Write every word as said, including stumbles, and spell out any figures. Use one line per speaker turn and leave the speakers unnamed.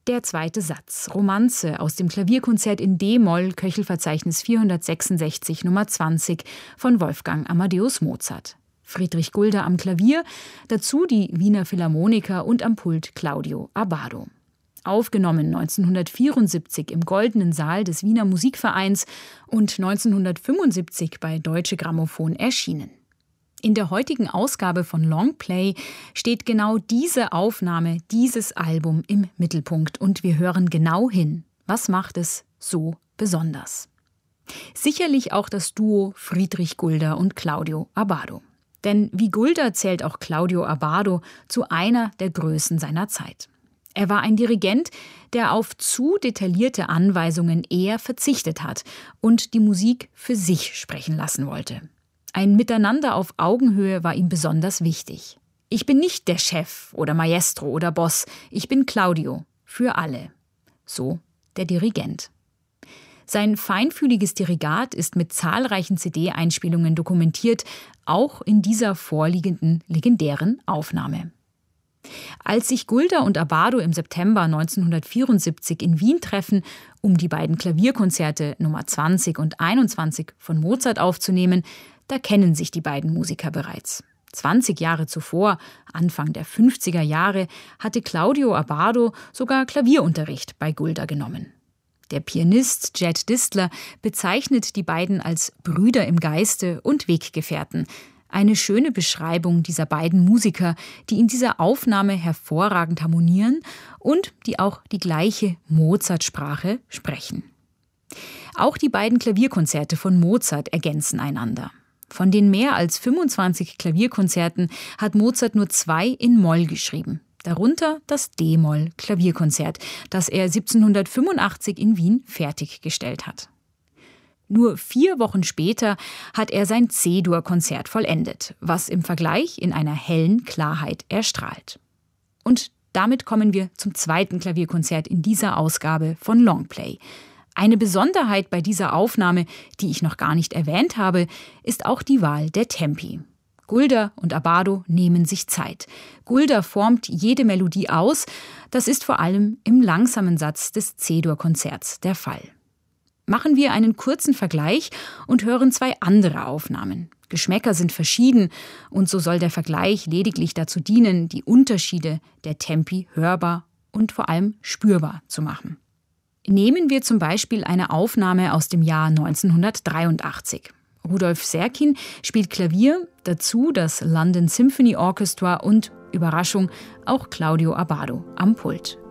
Der zweite Satz, Romanze aus dem Klavierkonzert in D-Moll, Köchelverzeichnis vierhundertsechsundsechzig, Nummer zwanzig von Wolfgang Amadeus Mozart. Friedrich Gulda am Klavier, dazu die Wiener Philharmoniker und am Pult Claudio Abbado. Aufgenommen neunzehnhundertvierundsiebzig im Goldenen Saal des Wiener Musikvereins und neunzehnhundertfünfundsiebzig bei Deutsche Grammophon erschienen. In der heutigen Ausgabe von Longplay steht genau diese Aufnahme, dieses Album im Mittelpunkt und wir hören genau hin. Was macht es so besonders? Sicherlich auch das Duo Friedrich Gulda und Claudio Abbado. Denn wie Gulda zählt auch Claudio Abbado zu einer der Größen seiner Zeit. Er war ein Dirigent, der auf zu detaillierte Anweisungen eher verzichtet hat und die Musik für sich sprechen lassen wollte. Ein Miteinander auf Augenhöhe war ihm besonders wichtig. Ich bin nicht der Chef oder Maestro oder Boss, ich bin Claudio, für alle. So der Dirigent. Sein feinfühliges Dirigat ist mit zahlreichen C D-Einspielungen dokumentiert, auch in dieser vorliegenden legendären Aufnahme. Als sich Gulda und Abbado im September neunzehnhundertvierundsiebzig in Wien treffen, um die beiden Klavierkonzerte Nummer zwanzig und einundzwanzig von Mozart aufzunehmen, da kennen sich die beiden Musiker bereits. zwanzig Jahre zuvor, Anfang der fünfziger Jahre, hatte Claudio Abbado sogar Klavierunterricht bei Gulda genommen. Der Pianist Jed Distler bezeichnet die beiden als Brüder im Geiste und Weggefährten. Eine schöne Beschreibung dieser beiden Musiker, die in dieser Aufnahme hervorragend harmonieren und die auch die gleiche Mozart-Sprache sprechen. Auch die beiden Klavierkonzerte von Mozart ergänzen einander. Von den mehr als fünfundzwanzig Klavierkonzerten hat Mozart nur zwei in Moll geschrieben. Darunter das D-Moll-Klavierkonzert, das er siebzehnhundertfünfundachtzig in Wien fertiggestellt hat. Nur vier Wochen später hat er sein C-Dur-Konzert vollendet, was im Vergleich in einer hellen Klarheit erstrahlt. Und damit kommen wir zum zweiten Klavierkonzert in dieser Ausgabe von Longplay. Eine Besonderheit bei dieser Aufnahme, die ich noch gar nicht erwähnt habe, ist auch die Wahl der Tempi. Gulda und Abbado nehmen sich Zeit. Gulda formt jede Melodie aus, das ist vor allem im langsamen Satz des C-Dur-Konzerts der Fall. Machen wir einen kurzen Vergleich und hören zwei andere Aufnahmen. Geschmäcker sind verschieden und so soll der Vergleich lediglich dazu dienen, die Unterschiede der Tempi hörbar und vor allem spürbar zu machen. Nehmen wir zum Beispiel eine Aufnahme aus dem Jahr neunzehnhundertdreiundachtzig. Rudolf Serkin spielt Klavier, dazu das London Symphony Orchestra und, Überraschung, auch Claudio Abbado am Pult.